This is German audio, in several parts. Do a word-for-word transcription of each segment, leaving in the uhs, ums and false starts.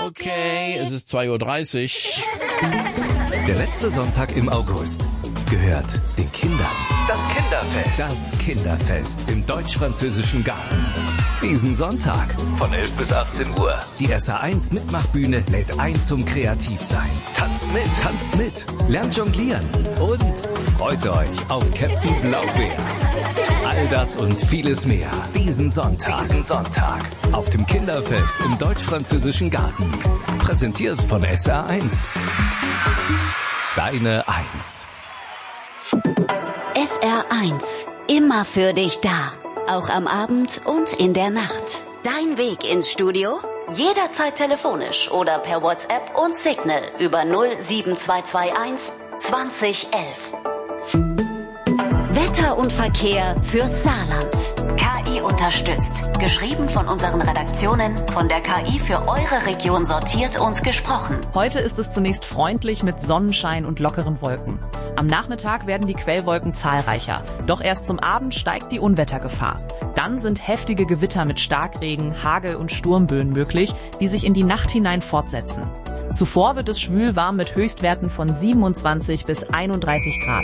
Okay, es ist zwei Uhr dreißig. Der letzte Sonntag im August gehört den Kindern. Das Kinderfest. Das Kinderfest im Deutsch-Französischen Garten. Diesen Sonntag von elf bis achtzehn Uhr. Die S R eins Mitmachbühne lädt ein zum Kreativsein. Tanzt mit, tanzt mit, lernt jonglieren und freut euch auf Captain Blaubeer. All das und vieles mehr diesen Sonntag. Diesen Sonntag auf dem Kinderfest im Deutsch-Französischen Garten. Präsentiert von S R eins. Deine Eins. S R eins. Immer für dich da. Auch am Abend und in der Nacht. Dein Weg ins Studio? Jederzeit telefonisch oder per WhatsApp und Signal über null sieben zwei zwei eins zwanzig elf. Wetter und Verkehr fürs Saarland. K I unterstützt. Geschrieben von unseren Redaktionen, von der K I für eure Region sortiert und gesprochen. Heute ist es zunächst freundlich mit Sonnenschein und lockeren Wolken. Am Nachmittag werden die Quellwolken zahlreicher. Doch erst zum Abend steigt die Unwettergefahr. Dann sind heftige Gewitter mit Starkregen, Hagel und Sturmböen möglich, die sich in die Nacht hinein fortsetzen. Zuvor wird es schwülwarm mit Höchstwerten von siebenundzwanzig bis einunddreißig Grad.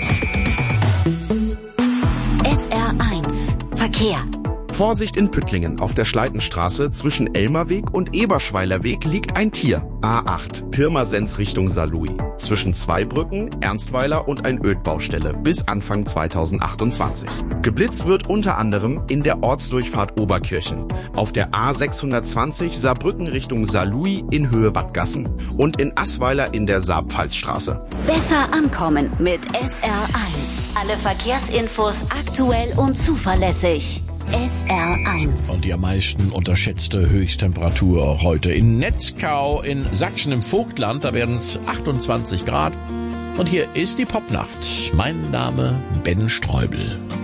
S R eins. Verkehr. Vorsicht in Püttlingen. Auf der Schleitenstraße zwischen Elmerweg und Eberschweiler-Weg liegt ein Tier. A acht, Pirmasens Richtung Saarlouis. Zwischen Zweibrücken, Ernstweiler und ein Ödbaustelle bis Anfang zweitausendachtundzwanzig. Geblitzt wird unter anderem in der Ortsdurchfahrt Oberkirchen, auf der A sechshundertzwanzig Saarbrücken Richtung Saarlouis in Höhe Wattgassen und in Assweiler in der Saar-Pfalz-Straße. Besser ankommen mit S R eins. Alle Verkehrsinfos aktuell und zuverlässig. S R eins. Und die am meisten unterschätzte Höchsttemperatur heute in Netzkau in Sachsen im Vogtland. Da werden es achtundzwanzig Grad. Und hier ist die Popnacht. Mein Name Ben Streubel.